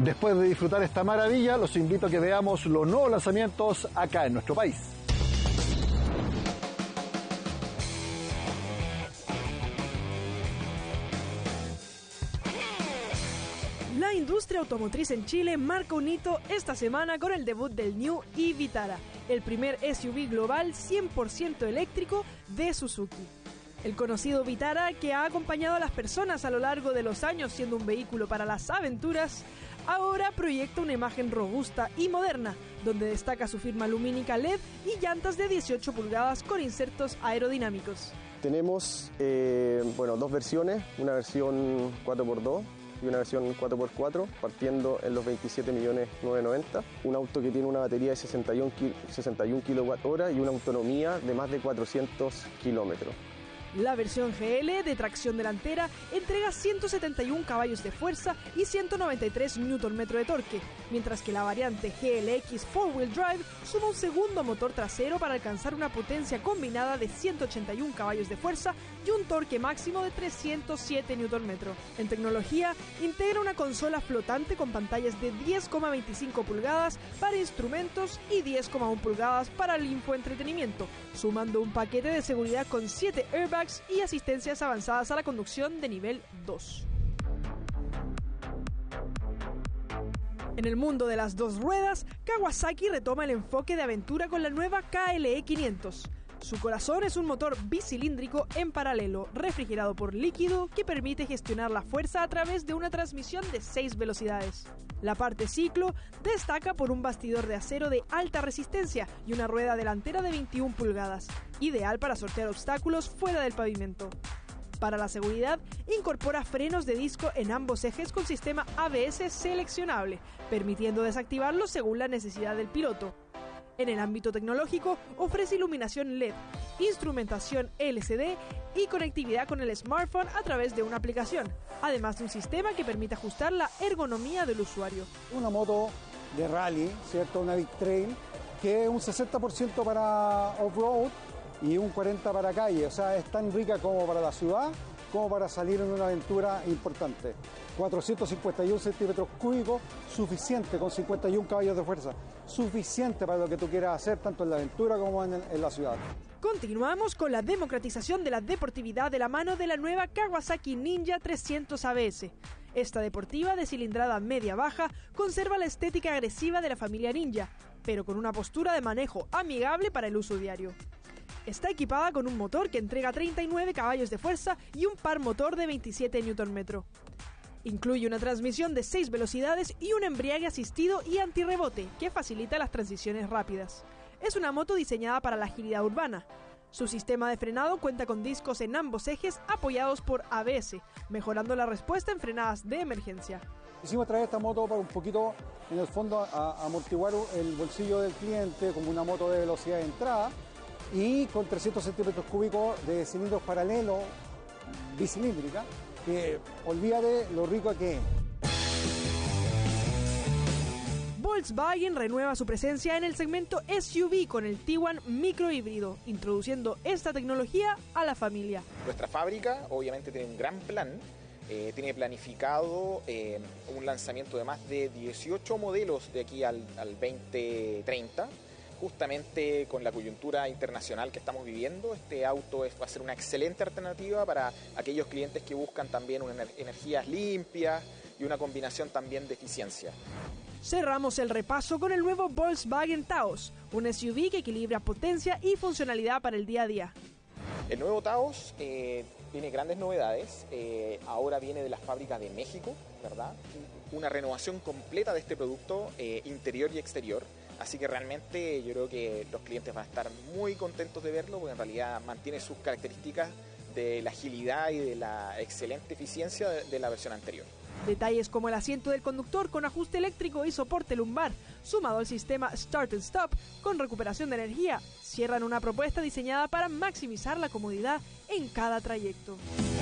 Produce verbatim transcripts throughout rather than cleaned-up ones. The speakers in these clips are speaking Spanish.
Después de disfrutar esta maravilla, los invito a que veamos los nuevos lanzamientos acá en nuestro país. La industria automotriz en Chile marca un hito esta semana con el debut del New e-Vitara, el primer S U V global cien por ciento eléctrico de Suzuki. El conocido Vitara, que ha acompañado a las personas a lo largo de los años siendo un vehículo para las aventuras, ahora proyecta una imagen robusta y moderna, donde destaca su firma lumínica L E D y llantas de dieciocho pulgadas con insertos aerodinámicos. Tenemos eh, bueno, dos versiones, una versión cuatro por dos y una versión cuatro por cuatro, partiendo en los veintisiete millones novecientos noventa. Un auto que tiene una batería de sesenta y uno kilowatt hora y una autonomía de más de cuatrocientos kilómetros. La versión G L de tracción delantera entrega ciento setenta y uno caballos de fuerza y ciento noventa y tres newton metros de torque, mientras que la variante G L X cuatro wheel drive suma un segundo motor trasero para alcanzar una potencia combinada de ciento ochenta y uno caballos de fuerza y un torque máximo de trescientos siete newton metros. En tecnología, integra una consola flotante con pantallas de diez coma veinticinco pulgadas para instrumentos y diez coma uno pulgadas para el infoentretenimiento, sumando un paquete de seguridad con siete airbags y asistencias avanzadas a la conducción de nivel dos. En el mundo de las dos ruedas, Kawasaki retoma el enfoque de aventura con la nueva K L E quinientos. Su corazón es un motor bicilíndrico en paralelo, refrigerado por líquido, que permite gestionar la fuerza a través de una transmisión de seis velocidades. La parte ciclo destaca por un bastidor de acero de alta resistencia y una rueda delantera de veintiuna pulgadas, ideal para sortear obstáculos fuera del pavimento. Para la seguridad, incorpora frenos de disco en ambos ejes con sistema A B S seleccionable, permitiendo desactivarlos según la necesidad del piloto. En el ámbito tecnológico, ofrece iluminación L E D, instrumentación L C D y conectividad con el smartphone a través de una aplicación, además de un sistema que permite ajustar la ergonomía del usuario. Una moto de rally, ¿cierto? Una Big Trail, que es un sesenta por ciento para off-road y un cuarenta por ciento para calle, o sea, es tan rica como para la ciudad, como para salir en una aventura importante. cuatrocientos cincuenta y uno centímetros cúbicos, suficiente, con cincuenta y uno caballos de fuerza, suficiente para lo que tú quieras hacer, tanto en la aventura como en, el, en la ciudad. Continuamos con la democratización de la deportividad de la mano de la nueva Kawasaki Ninja trescientos A B S. Esta deportiva de cilindrada media-baja conserva la estética agresiva de la familia Ninja, pero con una postura de manejo amigable para el uso diario. Está equipada con un motor que entrega treinta y nueve caballos de fuerza y un par motor de veintisiete newton metros. Incluye una transmisión de seis velocidades y un embriague asistido y antirrebote que facilita las transiciones rápidas. Es una moto diseñada para la agilidad urbana. Su sistema de frenado cuenta con discos en ambos ejes apoyados por A B S, mejorando la respuesta en frenadas de emergencia. Quisimos traer esta moto para un poquito, en el fondo, a, a amortiguar el bolsillo del cliente como una moto de velocidad de entrada y con trescientos centímetros cúbicos de cilindros paralelos, bicilíndrica, que olvídate lo rico que es. Volkswagen renueva su presencia en el segmento S U V con el Tiguan microhíbrido, introduciendo esta tecnología a la familia. Nuestra fábrica obviamente tiene un gran plan, eh, tiene planificado eh, un lanzamiento de más de dieciocho modelos de aquí al, al veinte treinta. Justamente con la coyuntura internacional que estamos viviendo, este auto es, va a ser una excelente alternativa para aquellos clientes que buscan también una ener- energías limpias y una combinación también de eficiencia. Cerramos el repaso con el nuevo Volkswagen Taos, un S U V que equilibra potencia y funcionalidad para el día a día. El nuevo Taos eh, tiene grandes novedades, eh, ahora viene de las fábricas de México, ¿verdad? Una renovación completa de este producto eh, interior y exterior. Así que realmente yo creo que los clientes van a estar muy contentos de verlo porque en realidad mantiene sus características de la agilidad y de la excelente eficiencia de, de la versión anterior. Detalles como el asiento del conductor con ajuste eléctrico y soporte lumbar, sumado al sistema Start and Stop con recuperación de energía, cierran una propuesta diseñada para maximizar la comodidad en cada trayecto.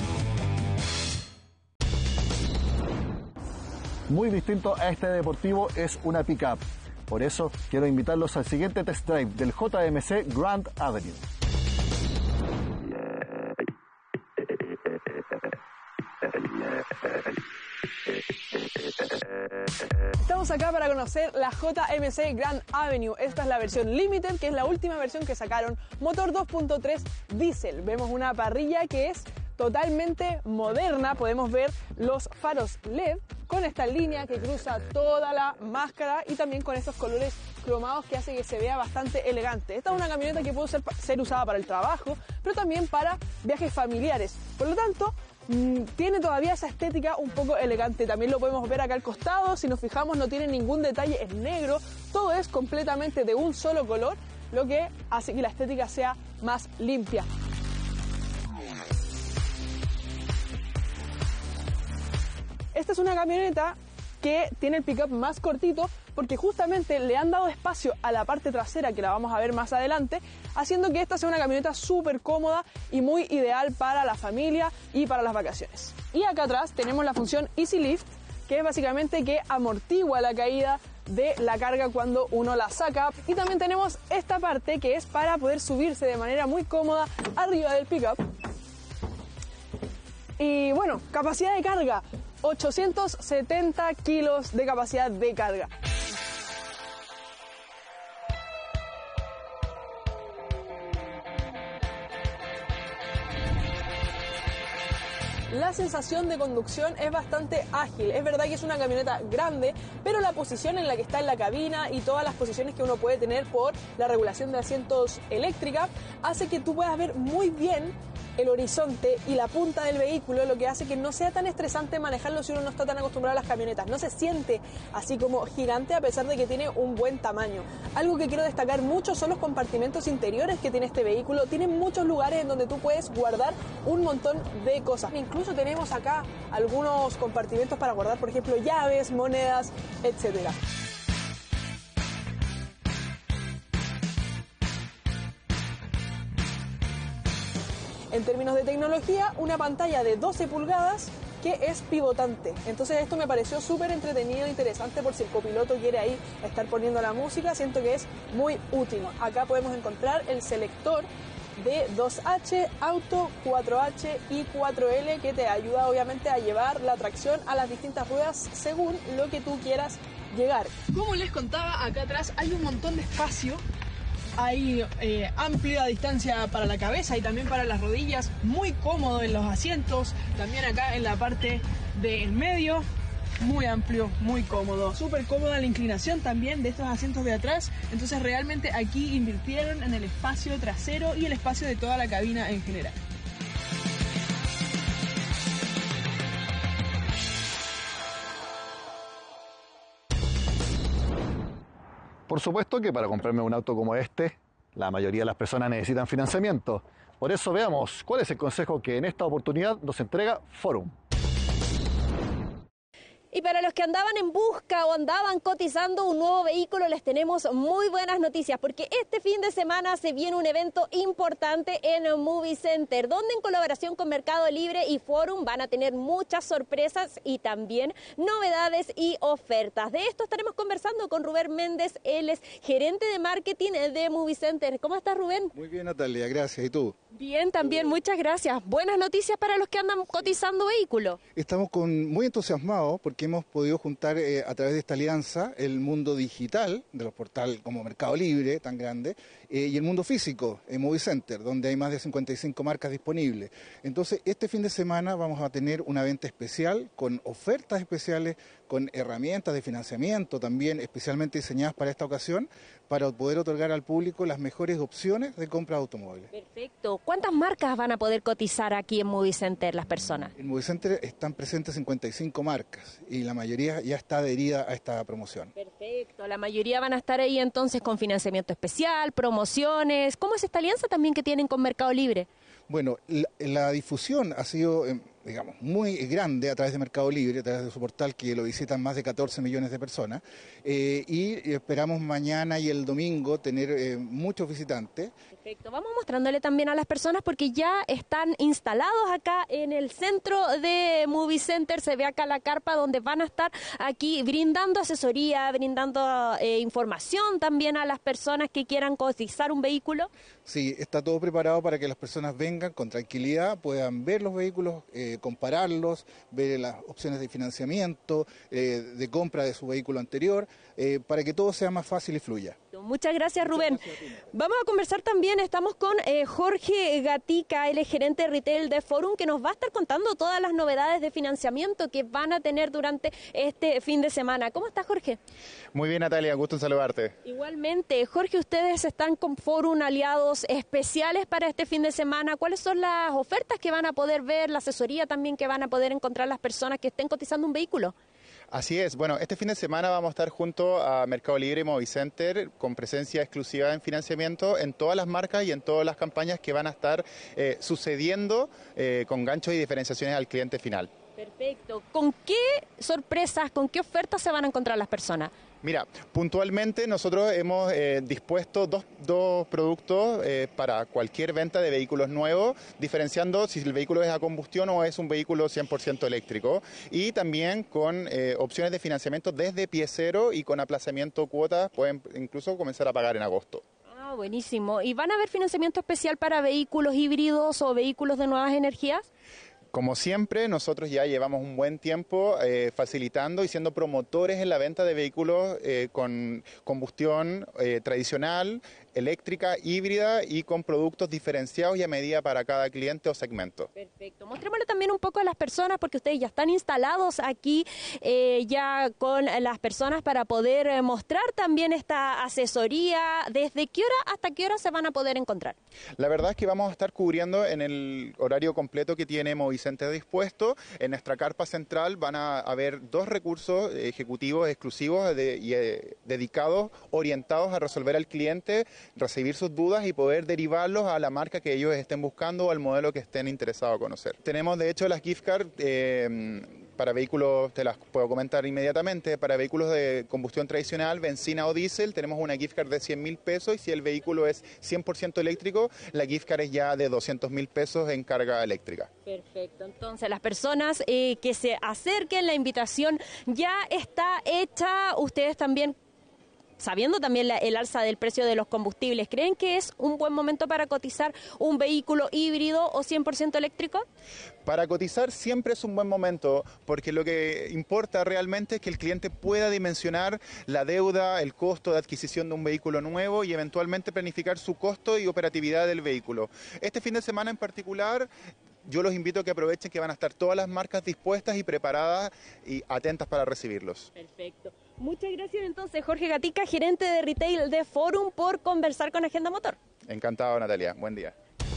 Muy distinto a este deportivo es una pick-up. Por eso quiero invitarlos al siguiente test drive del J M C Grand Avenue. Estamos acá para conocer la J M C Grand Avenue. Esta es la versión Limited, que es la última versión que sacaron. Motor dos punto tres diésel. Vemos una parrilla que es totalmente moderna. Podemos ver los faros L E D con esta línea que cruza toda la máscara y también con estos colores cromados que hace que se vea bastante elegante. Esta es una camioneta que puede ser, ser usada para el trabajo, pero también para viajes familiares. Por lo tanto, mmm, tiene todavía esa estética un poco elegante. También lo podemos ver acá al costado. Si nos fijamos, no tiene ningún detalle en negro. Todo es completamente de un solo color, lo que hace que la estética sea más limpia. Esta es una camioneta que tiene el pickup más cortito porque justamente le han dado espacio a la parte trasera, que la vamos a ver más adelante, haciendo que esta sea una camioneta súper cómoda y muy ideal para la familia y para las vacaciones. Y acá atrás tenemos la función Easy Lift, que es básicamente que amortigua la caída de la carga cuando uno la saca. Y también tenemos esta parte que es para poder subirse de manera muy cómoda arriba del pickup. Y bueno, capacidad de carga, ochocientos setenta kilos de capacidad de carga. La sensación de conducción es bastante ágil. Es verdad que es una camioneta grande, pero la posición en la que está en la cabina y todas las posiciones que uno puede tener por la regulación de asientos eléctrica hace que tú puedas ver muy bien el horizonte y la punta del vehículo, lo que hace que no sea tan estresante manejarlo si uno no está tan acostumbrado a las camionetas. No se siente así como gigante a pesar de que tiene un buen tamaño. Algo que quiero destacar mucho son los compartimentos interiores que tiene este vehículo. Tiene muchos lugares en donde tú puedes guardar un montón de cosas. Incluso tenemos acá algunos compartimentos para guardar, por ejemplo, llaves, monedas, etcétera. En términos de tecnología, una pantalla de doce pulgadas que es pivotante. Entonces esto me pareció súper entretenido e interesante por si el copiloto quiere ahí estar poniendo la música. Siento que es muy útil. Acá podemos encontrar el selector de dos H, Auto, cuatro H y cuatro L que te ayuda obviamente a llevar la tracción a las distintas ruedas según lo que tú quieras llegar. Como les contaba, acá atrás hay un montón de espacio. Hay eh, amplia distancia para la cabeza y también para las rodillas, muy cómodo en los asientos, también acá en la parte del medio, muy amplio, muy cómodo. Súper cómoda la inclinación también de estos asientos de atrás, entonces realmente aquí invirtieron en el espacio trasero y el espacio de toda la cabina en general. Por supuesto que para comprarme un auto como este, la mayoría de las personas necesitan financiamiento. Por eso veamos cuál es el consejo que en esta oportunidad nos entrega Forum. Y para los que andaban en busca o andaban cotizando un nuevo vehículo, les tenemos muy buenas noticias, porque este fin de semana se viene un evento importante en el Movie Center, donde en colaboración con Mercado Libre y Forum van a tener muchas sorpresas y también novedades y ofertas. De esto estaremos conversando con Rubén Méndez, él es gerente de marketing de Movie Center. ¿Cómo estás, Rubén? Muy bien, Natalia, gracias. ¿Y tú? Bien, también, muchas gracias. Buenas noticias para los que andan cotizando vehículos. Estamos con, muy entusiasmados porque hemos podido juntar eh, a través de esta alianza el mundo digital de los portales como Mercado Libre, tan grande, eh, y el mundo físico, en Movie Center, donde hay más de cincuenta y cinco marcas disponibles. Entonces, este fin de semana vamos a tener una venta especial con ofertas especiales, con herramientas de financiamiento también especialmente diseñadas para esta ocasión, para poder otorgar al público las mejores opciones de compra de automóviles. Perfecto. ¿Cuántas marcas van a poder cotizar aquí en Movie Center las personas? En Movie Center están presentes cincuenta y cinco marcas y la mayoría ya está adherida a esta promoción. Perfecto. La mayoría van a estar ahí entonces con financiamiento especial, promociones. ¿Cómo es esta alianza también que tienen con Mercado Libre? Bueno, la, la difusión ha sido, eh, digamos, muy grande a través de Mercado Libre, a través de su portal que lo visitan más de catorce millones de personas eh, y esperamos mañana y el domingo tener eh, muchos visitantes. Perfecto, vamos mostrándole también a las personas porque ya están instalados acá en el centro de Movie Center. Se ve acá la carpa donde van a estar aquí brindando asesoría, brindando eh, información también a las personas que quieran cotizar un vehículo. Sí, está todo preparado para que las personas vengan con tranquilidad, puedan ver los vehículos, eh, compararlos, ver las opciones de financiamiento, eh, de compra de su vehículo anterior, eh, para que todo sea más fácil y fluya. Muchas gracias, Rubén. Muchas gracias. Vamos a conversar también, estamos con eh, Jorge Gatica, él es gerente de retail de Forum, que nos va a estar contando todas las novedades de financiamiento que van a tener durante este fin de semana. ¿Cómo estás, Jorge? Muy bien, Natalia, gusto en saludarte. Igualmente. Jorge, ustedes están con Forum aliados especiales para este fin de semana. ¿Cuáles son las ofertas que van a poder ver, la asesoría también que van a poder encontrar las personas que estén cotizando un vehículo? Así es, bueno, este fin de semana vamos a estar junto a Mercado Libre y Movicenter con presencia exclusiva en financiamiento en todas las marcas y en todas las campañas que van a estar eh, sucediendo eh, con ganchos y diferenciaciones al cliente final. Perfecto. ¿Con qué sorpresas, con qué ofertas se van a encontrar las personas? Mira, puntualmente nosotros hemos eh, dispuesto dos, dos productos eh, para cualquier venta de vehículos nuevos, diferenciando si el vehículo es a combustión o es un vehículo cien por ciento eléctrico, y también con eh, opciones de financiamiento desde pie cero y con aplazamiento cuotas, pueden incluso comenzar a pagar en agosto. Ah, buenísimo. ¿Y van a haber financiamiento especial para vehículos híbridos o vehículos de nuevas energías? Como siempre, nosotros ya llevamos un buen tiempo eh, facilitando y siendo promotores en la venta de vehículos eh, con combustión eh, tradicional, eléctrica, híbrida y con productos diferenciados y a medida para cada cliente o segmento. Perfecto. Mostrémosle también un poco a las personas porque ustedes ya están instalados aquí eh, ya con las personas para poder eh, mostrar también esta asesoría. ¿Desde qué hora hasta qué hora se van a poder encontrar? La verdad es que vamos a estar cubriendo en el horario completo que tiene Movicenter dispuesto. En nuestra carpa central van a haber dos recursos ejecutivos exclusivos de, y, eh, dedicados, orientados a resolver al cliente, recibir sus dudas y poder derivarlos a la marca que ellos estén buscando o al modelo que estén interesados en conocer. Tenemos de hecho las gift cards eh, para vehículos, te las puedo comentar inmediatamente, para vehículos de combustión tradicional, benzina o diésel, tenemos una gift card de cien mil pesos y si el vehículo es cien por ciento eléctrico, la gift card es ya de doscientos mil pesos en carga eléctrica. Perfecto, entonces las personas eh, que se acerquen, la invitación ya está hecha, ustedes también, sabiendo también la, el alza del precio de los combustibles, ¿creen que es un buen momento para cotizar un vehículo híbrido o cien por ciento eléctrico? Para cotizar siempre es un buen momento, porque lo que importa realmente es que el cliente pueda dimensionar la deuda, el costo de adquisición de un vehículo nuevo y eventualmente planificar su costo y operatividad del vehículo. Este fin de semana en particular, yo los invito a que aprovechen que van a estar todas las marcas dispuestas y preparadas y atentas para recibirlos. Perfecto. Muchas gracias entonces, Jorge Gatica, gerente de retail de Forum, por conversar con Agenda Motor. Encantado, Natalia. Buen día.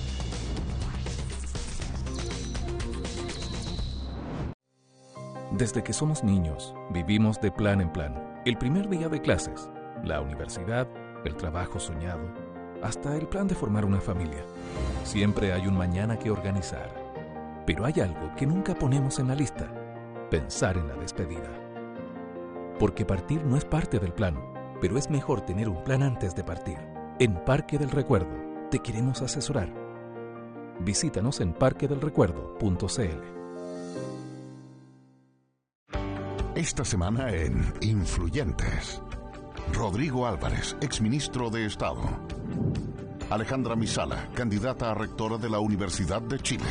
Desde que somos niños, vivimos de plan en plan. El primer día de clases, la universidad, el trabajo soñado, hasta el plan de formar una familia. Siempre hay un mañana que organizar. Pero hay algo que nunca ponemos en la lista: pensar en la despedida. Porque partir no es parte del plan, pero es mejor tener un plan antes de partir. En Parque del Recuerdo te queremos asesorar. Visítanos en parque del recuerdo punto c l. Esta semana en Influyentes. Rodrigo Álvarez, exministro de Estado. Alejandra Misala, candidata a rectora de la Universidad de Chile.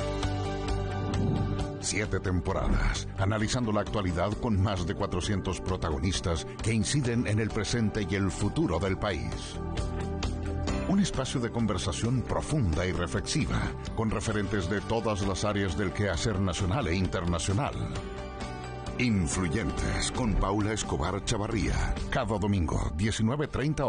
Siete temporadas, analizando la actualidad con más de cuatrocientos protagonistas que inciden en el presente y el futuro del país. Un espacio de conversación profunda y reflexiva, con referentes de todas las áreas del quehacer nacional e internacional. Influyentes, con Paula Escobar Chavarría, cada domingo, diecinueve treinta